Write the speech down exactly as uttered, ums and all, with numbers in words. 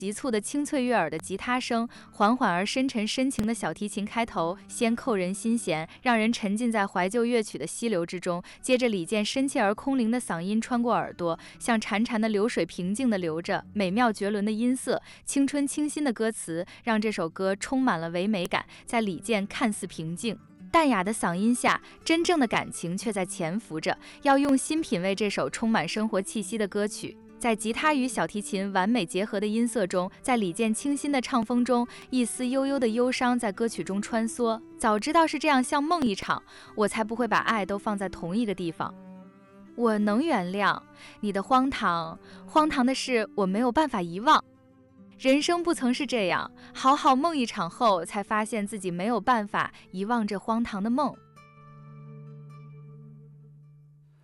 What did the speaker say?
急促的清脆悦耳的吉他声，缓缓而深沉深情的小提琴开头，先扣人心弦，让人沉浸在怀旧乐曲的溪流之中。接着李健深切而空灵的嗓音穿过耳朵，像潺潺的流水，平静地流着，美妙绝伦的音色，青春清新的歌词，让这首歌充满了唯美感。在李健看似平静淡雅的嗓音下，真正的感情却在潜伏着。要用心品味这首充满生活气息的歌曲。在吉他与小提琴完美结合的音色中，在李健清新的唱风中，一丝悠悠的忧伤在歌曲中穿梭。早知道是这样像梦一场，我才不会把爱都放在同一个地方。我能原谅你的荒唐，荒唐的是我没有办法遗忘。人生不曾是这样，好好梦一场后，才发现自己没有办法遗忘这荒唐的梦。